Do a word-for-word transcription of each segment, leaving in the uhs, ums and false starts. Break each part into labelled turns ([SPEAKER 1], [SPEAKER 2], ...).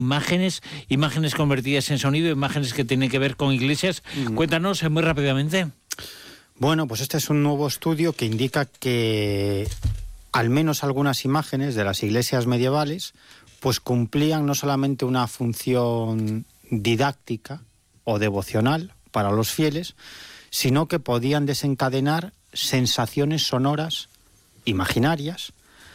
[SPEAKER 1] imágenes, imágenes convertidas en sonido, imágenes que tienen que ver con iglesias. Mm. Cuéntanos muy rápidamente.
[SPEAKER 2] Bueno, pues este es un nuevo estudio que indica que al menos algunas imágenes de las iglesias medievales pues cumplían no solamente una función didáctica o devocional para los fieles, sino que podían desencadenar sensaciones sonoras imaginarias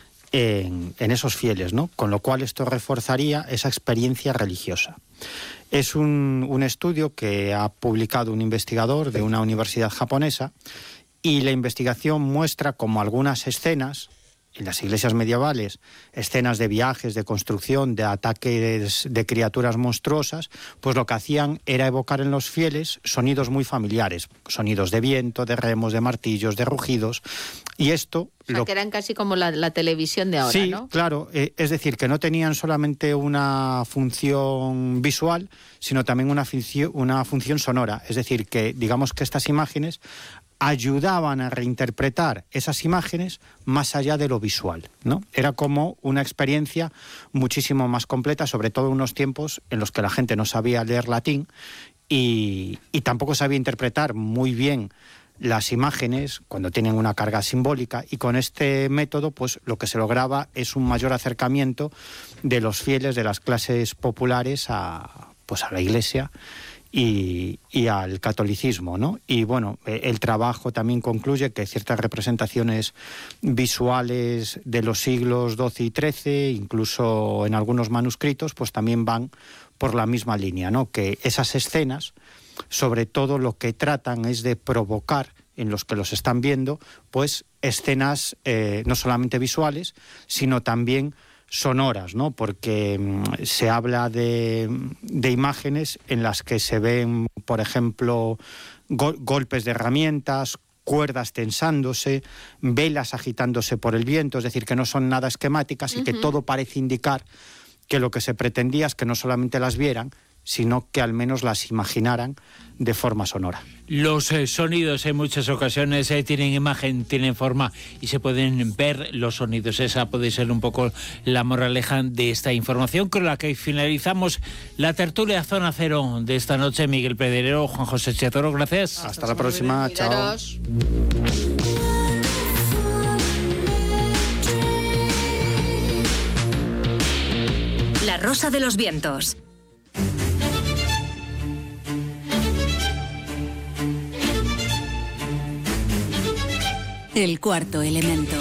[SPEAKER 2] en, en esos fieles, ¿no? Con lo cual esto reforzaría esa experiencia religiosa. Es un, un estudio que ha publicado un investigador de una universidad japonesa, y la investigación muestra como algunas escenas en las iglesias medievales, escenas de viajes, de construcción, de ataques de criaturas monstruosas, pues lo que hacían era evocar en los fieles sonidos muy familiares, sonidos de viento, de remos, de martillos, de rugidos, y esto...
[SPEAKER 3] O sea,
[SPEAKER 2] lo...
[SPEAKER 3] que eran casi como la, la televisión de ahora,
[SPEAKER 2] sí,
[SPEAKER 3] ¿no? Sí,
[SPEAKER 2] claro, eh, es decir, que no tenían solamente una función visual, sino también una, funcio- una función sonora, es decir, que digamos que estas imágenes ayudaban a reinterpretar esas imágenes más allá de lo visual, ¿no? Era como una experiencia muchísimo más completa, sobre todo en unos tiempos en los que la gente no sabía leer latín y, y tampoco sabía interpretar muy bien las imágenes cuando tienen una carga simbólica, y con este método pues lo que se lograba es un mayor acercamiento de los fieles de las clases populares a, pues a la Iglesia Y, y al catolicismo, ¿no? Y bueno, el trabajo también concluye que ciertas representaciones visuales de los siglos doce y trece, incluso en algunos manuscritos, pues también van por la misma línea, ¿no? Que esas escenas, sobre todo lo que tratan es de provocar en los que los están viendo, pues escenas eh, no solamente visuales, sino también sonoras, ¿no? Porque mmm, se habla de, de imágenes en las que se ven, por ejemplo, go- golpes de herramientas, cuerdas tensándose, velas agitándose por el viento, es decir, que no son nada esquemáticas y uh-huh. que todo parece indicar que lo que se pretendía es que no solamente las vieran, sino que al menos las imaginaran de forma sonora.
[SPEAKER 1] Los eh, sonidos en muchas ocasiones eh, tienen imagen, tienen forma y se pueden ver los sonidos. Esa puede ser un poco la moraleja de esta información con la que finalizamos la tertulia Zona Cero de esta noche. Miguel Pedrero, Juan José Chetoro, gracias.
[SPEAKER 2] Hasta, Hasta la próxima, bien, chao.
[SPEAKER 4] La Rosa de los Vientos. El cuarto elemento.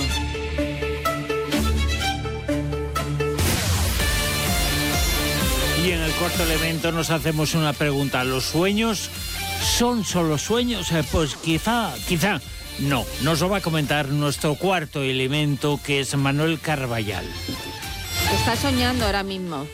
[SPEAKER 1] Y en el cuarto elemento nos hacemos una pregunta. ¿Los sueños son solo sueños? Eh, pues quizá, quizá no. Nos lo va a comentar nuestro cuarto elemento, que es Manuel Carballal.
[SPEAKER 3] Está soñando ahora mismo.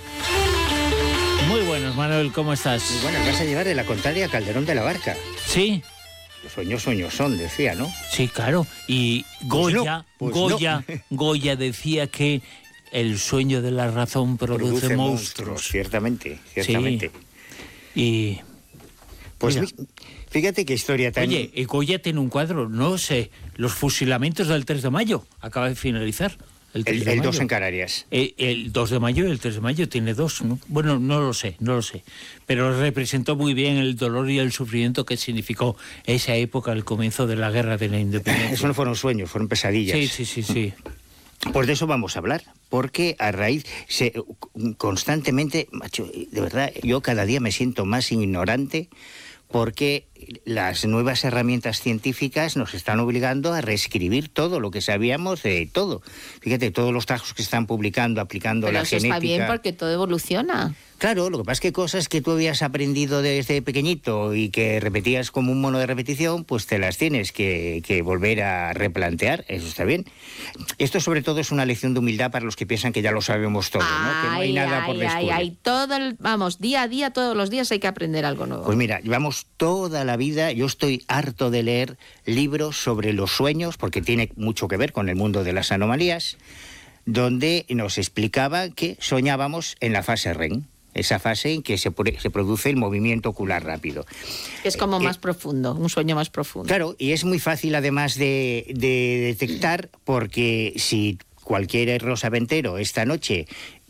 [SPEAKER 1] Muy buenos, Manuel, ¿cómo estás?
[SPEAKER 5] Muy buenas, vas a llevar de la contraria a Calderón de la Barca.
[SPEAKER 1] Sí.
[SPEAKER 5] Los sueños, sueños son, decía, ¿no?
[SPEAKER 1] Sí, claro. Y Goya, pues no, pues Goya, no. Goya decía que el sueño de la razón produce, produce monstruos. monstruos.
[SPEAKER 5] Ciertamente, ciertamente.
[SPEAKER 1] Sí. Y...
[SPEAKER 5] Pues mira, fíjate qué historia tan...
[SPEAKER 1] Oye, Goya tiene un cuadro, no sé, los fusilamientos del tres de mayo, acaba de finalizar.
[SPEAKER 5] El, el, el dos en Canarias.
[SPEAKER 1] El, el dos de mayo y el tres de mayo tiene dos, ¿no? Bueno, no lo sé, no lo sé. Pero representó muy bien el dolor y el sufrimiento que significó esa época, el comienzo de la guerra de la independencia.
[SPEAKER 5] Eso no fueron sueños, fueron pesadillas.
[SPEAKER 1] Sí, sí, sí, sí.
[SPEAKER 5] Pues de eso vamos a hablar, porque a raíz, se, constantemente, macho, de verdad, yo cada día me siento más ignorante, porque las nuevas herramientas científicas nos están obligando a reescribir todo lo que sabíamos de todo. Fíjate, todos los trabajos que están publicando, aplicando
[SPEAKER 3] Pero
[SPEAKER 5] la
[SPEAKER 3] eso
[SPEAKER 5] genética...
[SPEAKER 3] está bien porque todo evoluciona.
[SPEAKER 5] Claro, lo que pasa es que cosas que tú habías aprendido desde pequeñito y que repetías como un mono de repetición, pues te las tienes que, que volver a replantear, eso está bien. Esto sobre todo es una lección de humildad para los que piensan que ya lo sabemos todo,
[SPEAKER 3] ay,
[SPEAKER 5] ¿no? Que no hay nada
[SPEAKER 3] ay,
[SPEAKER 5] por descubrir.
[SPEAKER 3] Ay, ay, todo el, vamos, día a día, todos los días hay que aprender algo nuevo.
[SPEAKER 5] Pues mira, llevamos toda la vida, yo estoy harto de leer libros sobre los sueños, porque tiene mucho que ver con el mundo de las anomalías, donde nos explicaba que soñábamos en la fase R E M. Esa fase en que se, se produce el movimiento ocular rápido.
[SPEAKER 3] Es como
[SPEAKER 5] eh,
[SPEAKER 3] más profundo, un sueño más profundo.
[SPEAKER 5] Claro, y es muy fácil además de, de detectar, porque si cualquier rosaventero esta noche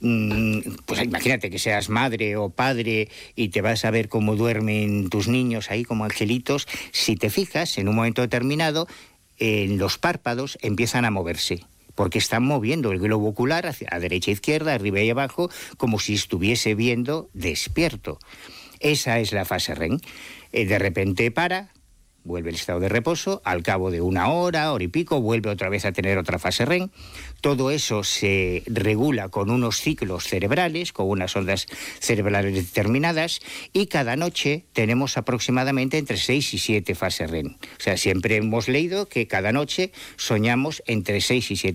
[SPEAKER 5] pues imagínate que seas madre o padre y te vas a ver cómo duermen tus niños ahí como angelitos. Si te fijas, en un momento determinado, en los párpados empiezan a moverse, porque están moviendo el globo ocular hacia a derecha e izquierda, arriba y abajo, como si estuviese viendo despierto. Esa es la fase R E M. Eh, de repente para, vuelve el estado de reposo, al cabo de una hora, hora y pico, vuelve otra vez a tener otra fase R E M. Todo eso se regula con unos ciclos cerebrales, con unas ondas cerebrales determinadas, y cada noche tenemos aproximadamente entre seis y siete fases R E M. O sea, siempre hemos leído que cada noche soñamos entre seis y siete